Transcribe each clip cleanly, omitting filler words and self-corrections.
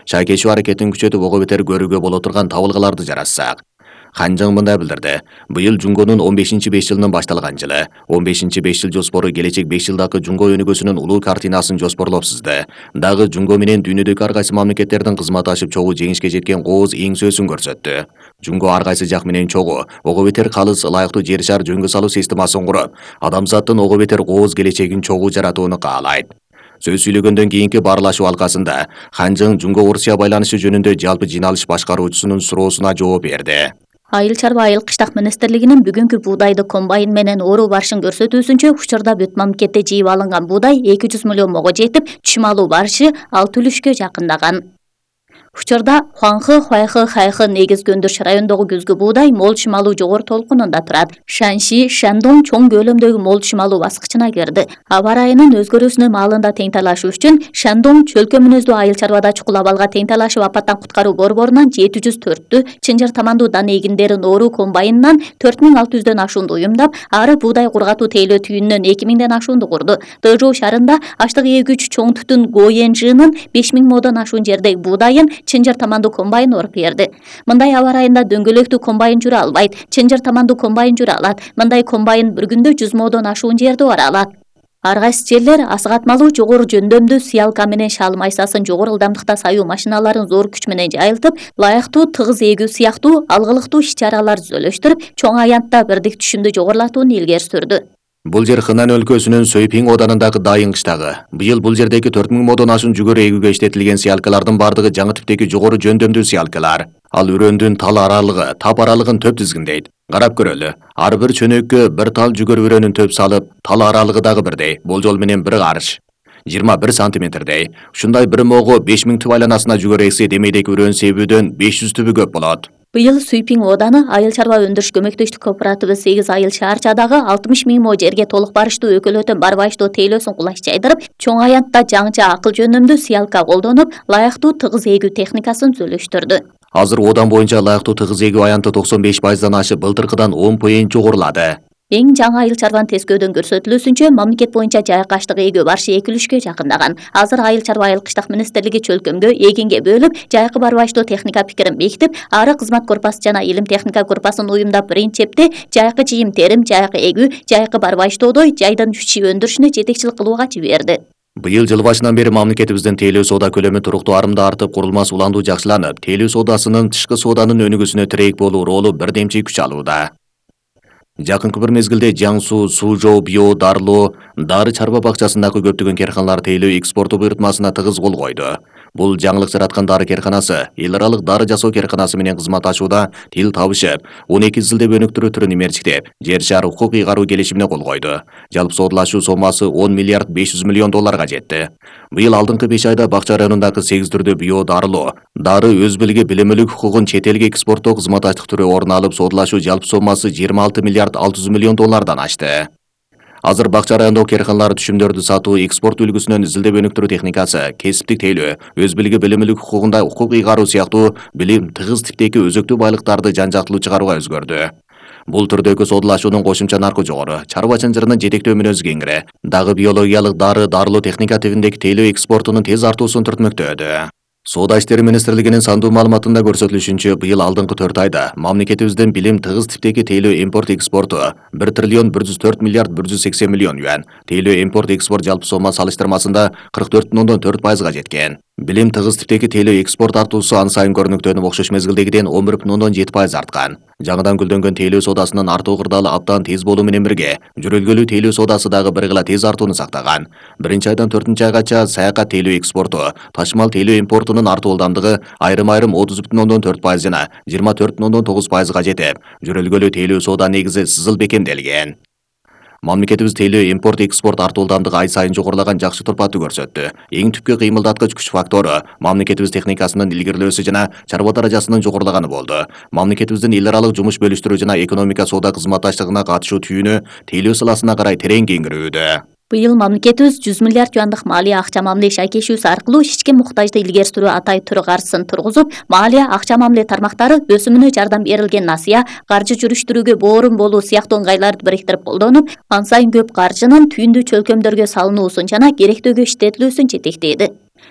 шайкешүү аракетин күчөтүп ого бетер көрүүгө боло турган табылгаларды жаратсак. Ханжың мындай билдирди. Быйыл Жунгонун 15-5 жылынын башталган жылы. 15-5 жыл жоспору келечек 5 жылдагы Жунго өнүгүүсүнүн улуу картинасын жоспорлоп сызды. Дагы Жунго менен дүйнөдөгү ар кайсы мамлекеттердин кызматашып чогуу жеңишке жеткен кооз эңсөөсүн көрсөттү. Жунго ар кайсы жак менен чогуу, ого бетер калыс ылайыктуу жер шар жөнгө салуу системасын куруп, адамзаттын ого бетер кооз келечегин чогуу жаратууну каалайт. Сөз сүйлөгөндөн кийинки баарлашуу алкасында Ханжың Жунго-Орусия байланышы жөнүндө жалпы жиналыш башкаруучусунун суроосуна жооп берди. Айыл чарба айыл кыштак министрлигинин бүгүнкү буудайды комбайн менен оруу барышын көрсөтүүсүнчө учурда бүт мамлекетте жыйып алынган буудай 200 миллион мого жетип, түшүм алуу барышы 6 үлүшкө жакындаган. Учурда Хуанхы, Хуайхы, Хайхы негиз көндүрүш райондогу күзгү буудай мол түшүм алуу жогору толкунунда турат. Шанши, Шандон чоң көлөмдөгү мол түшүм алуу баскычына кирди. Аба ырайынын өзгөрүүсүнө маалында тең талашуу үчүн Шандон чөлкө мүнөздүү айыл чарбада чукул абалга тең талашып апаттан куткаруу борборунан 704-түү чынжыр тамандуу дан эгиндерин оруу комбайнынан 4600дөн ашуунду уюмдап, ары буудай кургатуу тейлөө түйүнүнөн 2000ден ашуунду курду. Дэжоу шаарында аштык эгүүчү чоң түтүн Гоенжинин 5000 модон ашуун жердеги буудайын чынжыр тамандуу комбайн оруп берди. Мындай аба ырайында дөңгөлөктүү комбайн жүрө албайт, чынжыр тамандуу комбайн жүрө алат. Мындай комбайн бір күндө 100 модон ашуун жерди бара алат. Ар кайсы жерлер асыгатмалуу жогору жөндөмдүү сыялка менен шал майсасын жогору ылдамдыкта саюу машиналарын зор күч менен жайылтып, лайыктуу тыгыз эгүү сыяктуу алгылыктуу иш-чаралар түзөлүштүрүп, чоң аянтта бирдик түшүмдү жогорулатууну илгери сүрдү. Бул жер Хынан өлкөсүнүн Сөйпиң оданындагы Дайын кыштагы. Быйыл бул жердеги 4000 модон ашуун жүгөрү эгүүгө иштетилген сыялкалардын бардыгы жаңы типтеги жогору жөндөмдүү сыялкалар. Ал үрөндүн тал аралыгы, тап аралыгын төп тизгиндейт. Карап көрөлү. Ар бир чөнөккө bir тал жүгөрү үрөнүн төп салып, тал аралыгы дагы бирдей. Болжол менен 1 арш. 21 сантиметрдей. Ушундай bir могу 5000 түп айланасына жүгөрү эксе демейдеги үрөн себүүдөн 500 түбү көп болот. Быйыл Суйпиң ооданы айыл чарба өндүрүш көмөктөштүк кооперативы 8 айыл шаарчадагы 60 000 мо жерге толук барыштуу өкөлөтөн барбайыштуу тейлөөсүн кулаш жайдырып, чоң аянтта жаңча акыл жөндөмдүү сыялка колдонуп, лайыктуу тыгыз эгүү техникасын түзүлүштүрдү. Азыр одан боюнча лайыктуу тыгыз эгүү аянты 95%дан ашып, былтыркыдан 10% жогорулады. Эң жаңы айыл чарбанын тескөөдөн көрсөтүлүүсүнчө мамлекет боюнча жайык аштык эгүү барышы 2 үлүшкө жакындаган. Азыр айыл чарба айыл кыштак министрлиги чөлкөмгө эгинге бөлүп, жайкы барбайыштуу техника пикирин бекитип, ары кызмат корпусу жана илим техника корпусун уюмдап принципте жайкы жыйым терим, жайкы эгүү, жайкы барбайыштоодой жайдан чүй өндүрүшүнө жетекчилик кылууга жиберди. Быйыл жыл башынан бери мамлекетибиздин тейлөө соода көлөмү туруктуу арымда артып, курулмас уландуу жакшыланып, тейлөө соодасынын тышкы сооданын өнүгүүсүнө тирек болуу ролу бирдемчи күч алууда. Жакынкы bir мезгилде Жаңсу, Сужоо, Био, Дарлоо, Дары чарба бакчасындагы көптөгөн керканалар тейлөө экспорту буйртмасына тыгыз кол койду. Бул жаңылык жараткан дары керканасы, эл аралык дары жасоо керканасы менен кызматашууда тил табышып, 12 жылдеп өнүктүрүү түрүн имерчиктеп, жер шаар укук ыйгаруу келишимине кол койду. Жалпы соодалашуу сомасы 10 миллиард 500 миллион долларга жетти. Быйыл алдыңкы 5 айда бакча районундагы 8 түрдүү Био, Дарлоо, Дары өз билиги билимилик хукугун чет элге экспорттоо кызматаштык түрү орун алып, соодалашуу жалпы сомасы 26 миллиард 600 миллион доллардан ашты. Азыр бакча райондогу керканалар түшүмдөрдү сатуу, экспорт үлгүсүнөн изилдеп өнүктүрүү техникасы, кесиптик тейлөө, өз билиги билимилик хукугунда укук ыйгаруу сыяктуу билим тыгыз типтеги өзөктүү байлыктарды жан-жактылуу чыгарууга өзгөрдү. Бул түрдөгү соодалашуунун кошумча наркы жогору, чарба чынжырынын жетектөө мүнөзү кеңири, дагы биологиялык дары, дарылоо техника тибиндеги тейлөө экспортунун тез артуусун түртмөктөдү. Соода иштери министрлигинин сандуу маалыматында көрсөтүлүшүнчө, быйыл алдыңкы 4 айда мамлекетибиздин билим тыгыз типтеги тейлөө импорт экспорту 1 триллион 104 миллиард 180 миллион юан, тейлөө импорт экспорт жалпы сома салыштырмасында 44,4%га жеткен. Билим тыгыз типтеги тейлөө экспорт артуусу ан сайын көрүнүктөнүп, окшош мезгилдегиден 11,7% арткан. Жаңыдан гүлдөнгөн тейлөө соодасынын артуу кырдаалы абдан тез болуу менен бирге, жүрөлгөлүү тейлөө соодасы дагы бир гыла тез артууну сактаган. 1-айдан 4-айгача саякат тейлөө экспорту, ташмал тейлөө импортунун артуу ылдамдыгы айрым-айрым 30,4% жана 24,9%га жетип, жүрөлгөлүү тейлөө соода негизи сызыл бекемделген. Мамлекетибиз тейлөө импорт экспорт артуу ылдамдыгы ай сайын жогорулаган жакшы турпатты көрсөттү. Эң түпкү кыймылдаткыч күч фактору мамлекетибиз техникасынын илгерилөөсү жана чарба даражасынын жогорулаганы болду. Мамлекетибиздин эл аралык жумуш бөлүштүрүү жана экономика соода кызматташтыгына катышуу түйүнү тейлөө саласына карай терең кеңирүүдө. Быйыл мамлекетибиз 100 миллиард юандык малия акча мамиле шайкешүүсү аркылуу ички муктажды илгери сүрүү атай түрү каржысын тургузуп, малия акча мамиле тармактары өсүмүнө жардам берилген насыя, каржы жүрүштүрүүгө боорун болуу сыяктуу ыңгайларды бириктирип колдонуп, ан сайын көп каржынын түйүндүү чөлкөмдөргө салынуусун жана керектөөгө иштетилүүсүн жетектейди.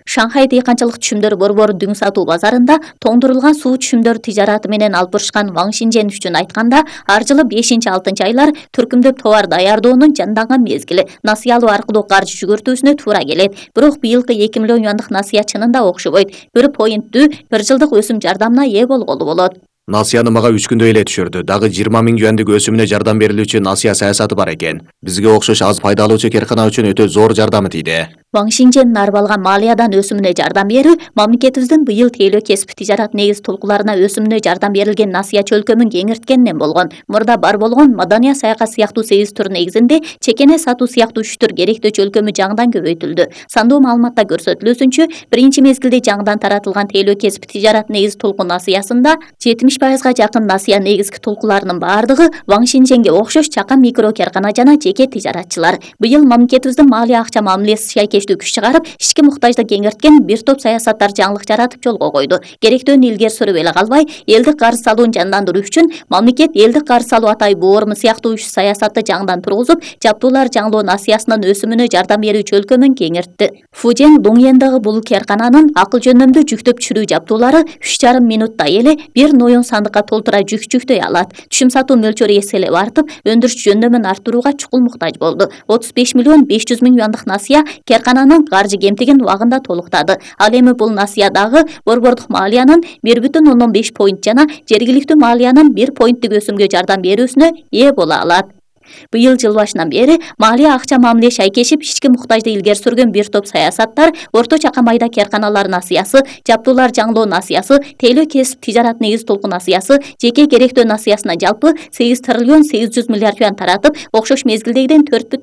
Шанхай дыйканчылык түшүмдөр борбору дүң сатуу базарында тоңдурулган суу түшүмдөр тижараты менен алып барышкан Ваң Шинжен үчүн айтканда, ар жылы 5-6 айлар түркүмдөп товар даярдоонун жанданган мезгили, насыя алуу аркылуу каржы жүгүртүүсүнө туура келет. Бирок быйылкы 2 миллион юандык насыя чынында окшобойт. 1 поинттүү 1 жылдык өсүм жардамына ээ болголу болот. Насияны мага 3 күндө эле түшүрдү. Дагы 20 000 юандык өсүмүнө жардам берилүүчү насыя саясаты бар экен. Бизге окшош аз пайда алуучу каркана үчүн өтө зор жардамы тийди. Ваң Шинжен арбалган малиядан өсүмүнө жардам берүү мамлекетибиздин быйыл тейлөө кесип тижарат негиз толкуларына өсүмүнө жардам берилген насыя чөлкөмүн кеңирткенинен болгон. Мурда бар болгон Мадания саякат сыяктуу сегиз түр негизинде чекене сатуу сыяктуу 3 түр керектөө чөлкөмү жаңыдан көбөйтүлдү. Сандуу маалыматта көрсөтүлүүсүнчө, биринчи мезгилде жаңыдан таратылган тейлөө кесип тижарат негиз толку насыясында 70%га жакын насыя негизги толкуларынын баардыгы Ваң Шинженге окшош чакан микро каркана жана жеке тижаратчылар. Быйыл мамлекетибиздин малия акча мамилеси шайкештүү күч чыгарып, ички муктажды кеңирткен бир топ саясаттар жаңылык жаратып жолго койду. Керектөөнү илгери сүрүп эле калбай, элдик карыз салуун жандандыруу үчүн мамлекет элдик карыз салуу атай бооруму сыяктуу 3 саясатты жаңыдан тургузуп, жаптуулар жаңылоо насыясынын өсүмүнө жардам берүү чөлкөмүн кеңиртти. Фужен Дуңьендагы бул каркананын акыл жөндөмдүү жүктөп түшүрүү жаптуулары 3,5 минутта эле бир ноён сандыкка толтура жүктөй алат. Түшүм сатуу мөлчөрү эселеп артып, өндүрүш жөндөмүн арттырууга чукул муктаж болду. 35 миллион 500 миң юандык насыя каркананын каржы кемтигин убагында толуктады. Ал эми бул насыя дагы борбордук малиянын 1,5 поинт жана жергиликтүү малиянын 1 поинттик өсүмгө жардам берүүсүнө ээ боло алат. Быйыл жыл башынан бери малия акча мамиле шайкешип, ички муктажды илгери сүргөн бир топ саясаттар орто чакан майда карканалар насыясы, жаптуулар жаңылоо насыясы, тейлөө кесип тижарат негиз толку насыясы, жеке керектөө насыясына жалпы 8 триллион 800 миллиард юан таратып, окшош мезгилдегиден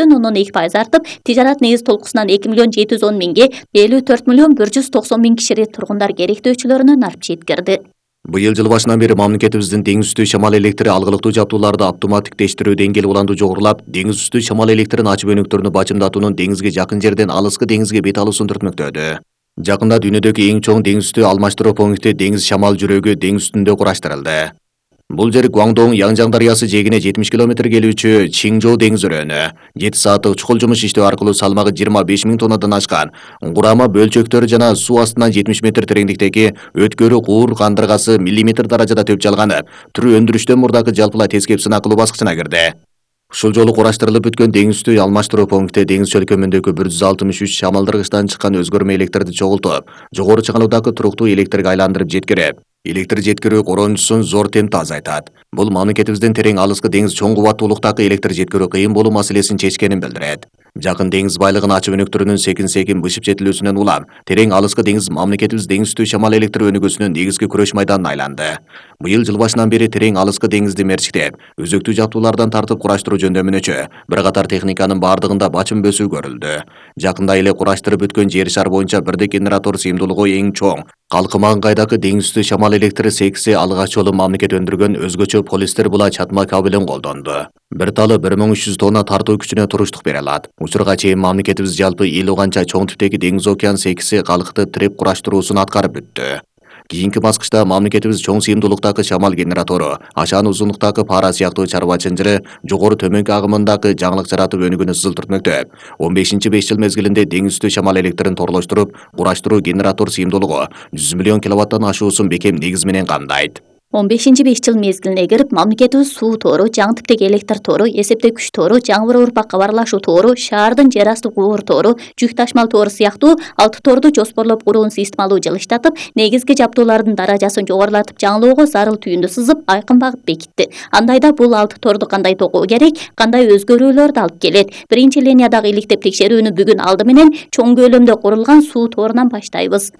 4,2% артып, тижарат негиз толкусунан 2 миллион 710 миңге 54 миллион 190 миң кишире тургундар керектөөчүлөрүнөн алып жеткирди. Быйыл жыл башынан бери мамлекетибиздин деңиз үстү шамал электри алгылыктуу жаптууларды автоматтиктештирүү деңгээли уланду жогорулап, деңиз үстү шамал электрин ачып өнүктөрүнү бачымдатуунун деңизге жакын жерден алыскы деңизге бет алуусун түртмөктөдү. Жакында дүйнөдөгү эң чоң деңиз үстү алмаштыруу пункти деңиз шамал жүрөгү деңиз үстүндө кураштырылды. Бул жер Гуаңдоң Янжаң дарыясы жээгине 70 км келүүчү Чинжоу деңиз өрөөнү. 7 сааттык чукул жумуш иштөө аркылуу салмагы 25 000 тоннадан ашкан курама бөлчөктөр жана суу астынан 70 метр тереңдиктеги өткөрү куур кандыргасы миллиметр даражада төп жалганып, түрү өндүрүштөн мурдагы жалпылай тескеп сынак кылуу баскычына кирди. Ушул жолу кураштырылып бүткөн деңиз үстү алмаштыруу пункти деңиз чөлкөмүндөгү 163 шамалдыргычтан чыккан өзгөрмө электрди чогултуп, жогору чыңалуудагы туруктуу электрге айландырып жеткирип, электр жеткирүү корончусун зор темпте азайтат. Бул мамлекетибиздин терең алыскы деңиз чоң кубаттуулуктагы электр жеткирүү кыйын болуу маселесин чечкенин билдирет. Жакын деңиз байлыгын ачып өнүктүрүүнүн секин бышып жетилүүсүнөн улам, терең алыскы деңиз мамлекетибиз деңиз үстү шамал электр өнүгүүсүнүн негизги күрөш майданына айланды. Быйыл жыл башынан бери терең алыскы деңизди мерчиктеп, өзөктүү жаптуулардан тартып кураштыруу жөндөмүнөчү бир катар техниканын бардыгында бачым бөсүү көрүлдү. Жакында эле кураштырып өткөн жер шар боюнча бирдик генератор сыйымдуулугу эң чоң калкымаган кайдагы деңиз үстү шамал электр секси алгач жолу мамлекет өндүргөн өзгөчө полистер була чатма кабелин колдонду. Бир талы 1300 тонна тартуу күчүнө туруштук бере алат. Учурга чейин мамлекетибиз жалпы 50 канча чоң типтеги деңиз океан секси калкты тиреп кураштыруусун аткарып бүттү. Кийинки баскычта мамлекетибиз чоң сыйымдуулуктагы шамал генератору, ашаан узунлуктагы пара сыяктуу чарба чынжыры, жогору төмөнкү агымындагы жаңылык жаратып өнүгүүнү сызылтыртмөктөп, 15-5 жыл мезгилинде деңиз үстү шамал электрин торлоштуруп, кураштыруу генератор сыйымдуулугу 100 миллион киловаттан ашуусун бекем негиз менен камдайт. 15-5 жыл мезгилине кирип, мамлекетибиз суу тору, жаңы типтеги электр тору, эсептөө күч тору, жаңы урпакка барлашуу тору, шаардын жер асты кубур тору, жүк ташмал тору сыяктуу 6 торду жоспорлоп курууну системалуу жылыштатып, негизги жаптуулардын даражасын жогорулатып жаңылоого зарыл түйүндү сызып, айкын багыт бекитти. Андайда бул 6 торду кандай токоо керек, кандай өзгөрүүлөрдү алып келет. Биринчи линиядагы иликтеп текшерүүнү бүгүн алды менен чоң көлөмдө курулган суу торунан баштайбыз.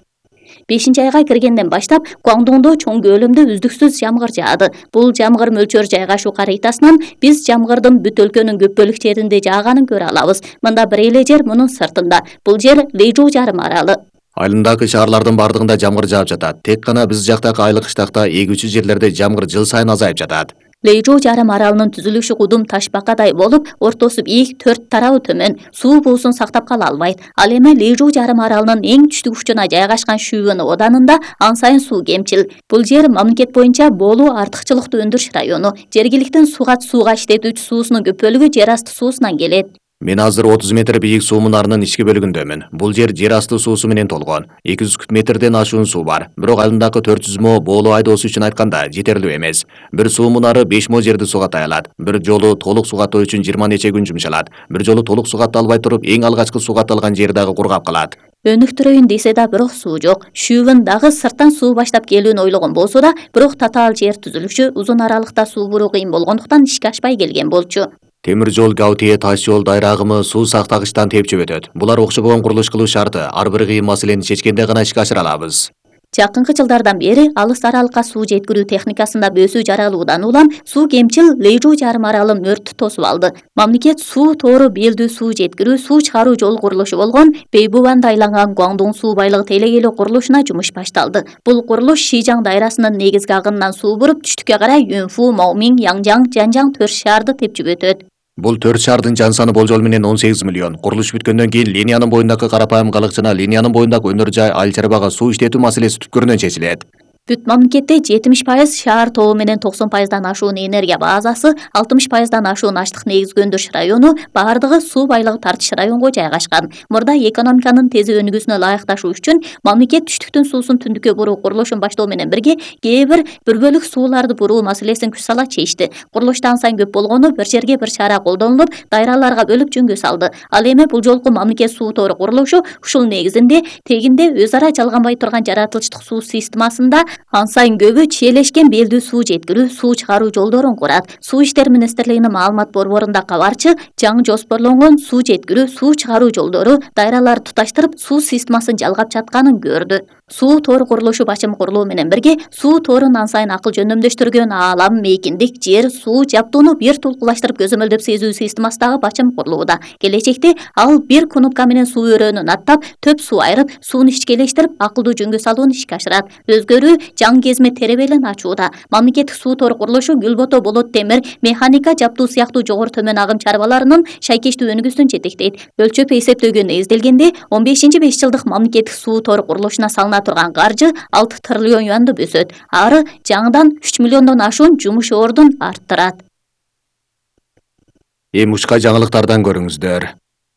5-айга киргенден баштап Гуаңдоңдо чоң көлөмдө үздүксүз жамгыр жаады. Бул жамгыр мөлчөр жайгашуу каритасынан биз жамгырдын бүт өлкөнүн көп бөлүк жеринде жааганын көрө алабыз. Мында бир эле жер мунун сыртында. Бул жер Лэйжоу жарым аралы. Айылындагы шаарлардын бардыгында жамгыр жаап жатат. Тек гана биз жактагы айыл кыштакта эгүүчү жерлерде жамгыр жыл сайын азайып жатат. Лэйжоу жарым аралынын түзүлүшү кудум ташбакадай болуп, ортосу ийик, 4 тарабы төмөн, суу буусун сактап кала албайт. Ал эми Лэйжоу жарым аралынын эң түштүк учуна жайгашкан Шүйбөн оданында ан сайын суу кемчил. Бул жер мамлекет боюнча болуу артыкчылыктуу өндүрүш району. Жергиликтин сууга иштетүүчү суусунун көп бөлүгү жер асты суусунан келет. Мен азыр 30 метр бийик суу мунарынын ички бөлүгүндөмүн. Бул жер асты суусу менен толгон. 200 куб метрден ашуун суу бар. Бирок айылдагы 400 мо боолу айдоосу үчүн айтканда жетерлүү эмес. Бир суу мунары 5 мо жерди сугата алат. Бир жолу толук сугатуу үчүн 20 нече күн жумшалат. Бир жолу толук сугата албай туруп, эң алгачкы сугатылган жер дагы кургап калат. Өнүктүрөйүн десе да бирок суу жок. Шүүбүн дагы сырттан суу баштап келүүнү ойлогон болсо да, бирок татаал жер түзүлүшү узун аралыкта суу буруу кыйын болгондуктан ишке ашпай келген болчу. Темир жол, Гаутие таш жол дайра агымы суу сактагычтан тепчип өтөт. Булар окшобогон курулуш кылуу шарты. Ар бир кыйын маселени чечкенде гана ишке ашыра алабыз. Жакынкы жылдардан бери алыс аралыкка суу жеткирүү техникасында бөөсүү жаралуудан улам суу кемчил Лэйжу жарым аралын өрттү тосуп алды. Мамлекет суу тоору белдүү суу жеткирүү, суу чыгаруу жол курулушу болгон Бейбуванда айланган Гуаңдун суу байлыгы тейлегелүү курулушуна жумуш башталды. Бул курулуш Шижаң дайрасынын негизги агымынан суу буруп, түштүккө карай Юнфу, Маомин, Янжаң, Жанжаң 4 шаарды тепчип өтөт. Бул 4 шаардын жан саны болжол менен 18 миллион. Курулуш бүткөндөн кийин линиянын боюндагы карапайым калык жана линиянын боюндагы өнөр жай айыл-чарбага суу иштетүү маселеси түпкүрүнөн чечилет. Бүт мамлекетте 70% шаар тобу менен 90%дан ашуун энергия базасы, 60%дан ашуун ачлык негизгөндүрүш району баардыгы суу байлыгы тартыш районго жайгашкан. Мурда экономиканын тез өнүгүүсүнө ылайыкташуу үчүн мамлекет түштүктүн суусун түндүккө буруу курулушун баштоо менен бирге кээ бир бөлүк сууларды буруу маселесин күч сала чечти. Курулушта ансайын көп болгону бир жерге бир чара колдонулуп, дайраларга бөлүп жөнгө салды. Ал эми бул жолку мамлекет суу тоору курулушу ушул негизинде тегинде өз ара жалганбай турган жаратылыштык суу системасында ансайын көбү чиелешкен белдүү суу жеткирүү, суу чыгаруу жолдорун курат. Суу иштери министрлигинин маалымат борборунда кабарчы, жаңы жоспорлонгон суу жеткирүү, суу чыгаруу жолдору дайраларды туташтырып, суу системасын жалгап жатканын көрдү. Суу тоору курулушу башым курулуу менен бирге суу тоорун ансайын акыл жөндөмдөштүргөн аалам, мейкиндик, жер, суу, жабдууну бир тулкулаштырып көзөмөлдөп сезүү системасы дагы башым курулууда. Келечекте ал бир кнопка менен суу өрөөнүн аттап, төп суу айырып, сууну ичкелештирип, акылдуу жөнгө салууну ишке ашырат. Өзгөрүү жаңы кезме теребелин ачууда. Мамлекеттик суу тоору курулушу Гүлбото, Болот темир, механика, жабдуу сыяктуу жогору төмөн агым чарбаларынын шайкештүү өнүгүүсүн жетектейт. Өлчөп эсептөгөнү негизделгенде 15-5 жылдык мамлекеттик суу тоору курулушуна салына турган каржы 6 триллион юанды бөсөт. Ары жаңыдан 3 миллиондон ашуун жумуш ордун арттырат. Ушка жаңылыктардан көрүңүздөр.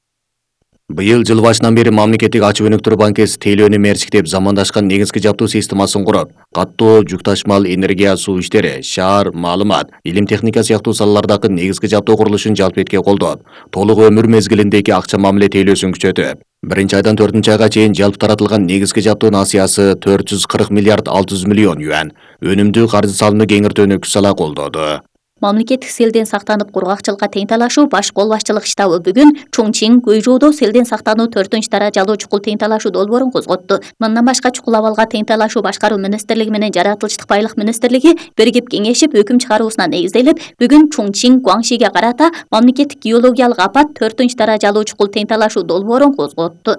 Быйыл жыл башынан бери мамлекеттик ачык өнүктүрүү банкасы тейлөөнү мерчиктеп замандашкан негизги жабдуу системасын куруп, каттоо, жүк ташмал, энергия, суу иштери, шаар, маалымат, илим техника сыяктуу салалардагы негизги жабдуу курулушун жалпы этке колдоп, толук өмүр мезгилиндеги акча мамиле тейлөөсүн күчөтүп, 1-айдан 4-айга чейин жалпы таратылган негизги жабдуунун акчасы 440 миллиард 600 миллион юан. Өнүмдүү каржы салымды кеңиртүүнү күч сала колдоду. Мамлекеттик селден сактанып кургакчылыкка тең талашуу баш кол башчылык штабы бүгүн Чоңчиң, Гуйжоодо селден сактануу 4-даражалуу чукул тең талашуу долбоорун козготту. Мындан башка чукул абалга тең талашуу башкаруу министрлиги менен жаратылыштык байлык министрлиги биригип кеңешип өкүм чыгаруусуна негизделип, бүгүн Чоңчиң, Гуаңшиге карата мамлекеттик геологиялык апат 4-даражалуу чукул тең талашуу долбоорун козготту.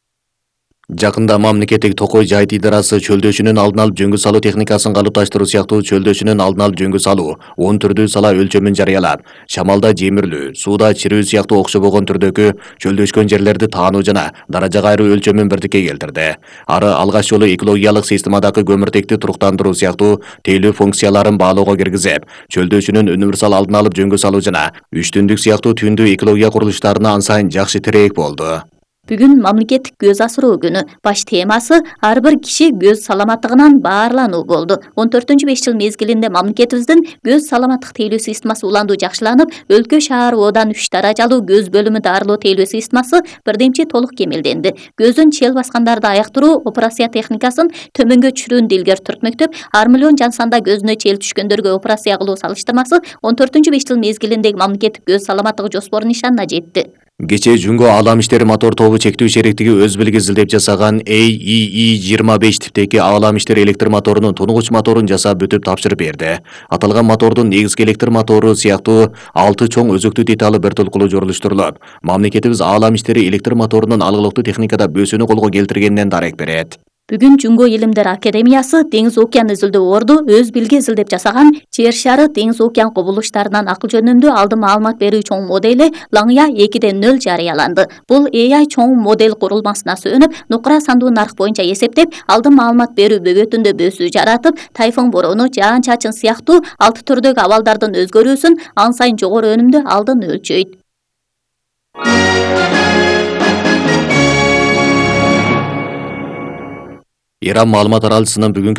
Жакында мамлекеттик Токой жайыт идарасы чөлдөшүнүн алдын алып жөнгө салуу техникасын калыпташтыруу сыяктуу чөлдөшүнүн алдын алып жөнгө салуу 10 түрдүү сала өлчөмүн жарыялап, шамалда жемирлүү, сууда чирүү сыяктуу окшобогон түрдөгү чөлдөшкөн жерлерди таануу жана даражага айыруу өлчөмүн бирдикке келтирди. Ары алгач жолу экологиялык системадагы көмүртекти туруктандыруу сыяктуу тейлөө функцияларын баалоого киргизип, чөлдөшүнүн универсал алдын алып жөнгө салуу жана 3 түндүк сыяктуу түндүү экология курулуштарына ансайын жакшы тирээк болду. Бүгүн мамлекеттик көз асыруу күнү. Баш темасы ар бир киши көз саламаттыгынан баарлануу болду. 14-5 жыл мезгилинде мамлекетибиздин көз саламаттык тейлөө системасы уландуу жакшыланып, өлкө шаар одан 3-даражалуу көз бөлүмү дарылоо тейлөө системасы бирдемчи толук кемелденди. Көзүн чел баскандарды айыктыруу операция техникасын төмөнгө түшүрүүнү илгери түртмөктөп, 1 миллион жан санда көзүнө чел түшкөндөргө операция кылуу салыштырмасы 14-5 жыл мезгилиндеги мамлекеттик көз саламаттыгы жоспорунун нишанына жетти. Кечээ Жүнгө Аалам иштери мотор тобу чектүү шериктиги өз билиги изилдеп жасаган AEE-25 типтеги Аалам иштери электр моторунун тунугуч моторун жасап бүтүп тапшырып берди. Аталган мотордун негизги электр мотору сыяктуу 6 чоң өзөктүү детали бир толкулуу жоруштурулуп, мамлекетибиз Аалам иштери электр моторунун алгылыктуу техникада бөөсүүнү колго келтиргенинен дарек берет. Бүгүн Жүнгө Илимдер Академиясы Деңиз океан изилдөө орду өз билги изилдеп жасаган жер шары деңиз океан кубулуштарынан акыл жөнүндө алдын маалымат берүү чоң модели Лаңя 2.0 жарыяланды. Бул AI чоң модель курулмасына сүйөнүп, нукура сандуу нарк боюнча эсептеп, алдын маалымат берүү бөгөтүндө бөөсүү жаратып, тайфун бороону, жаан-чачын сыяктуу 6 түрдөгү абалдардын өзгөрүүсүн ансайын жогору өнүмдү алдын өлчөйт. Иран маалымат аралчысынын бүгүнкү